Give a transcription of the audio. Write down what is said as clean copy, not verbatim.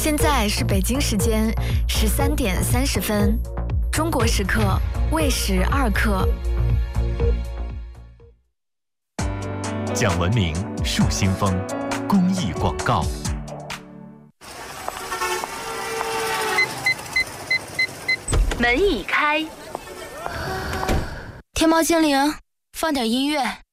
现在是北京时间13:30，中国时刻未时2刻。 讲文明树新风，公益广告。 门已开。 天猫精灵，放点音乐。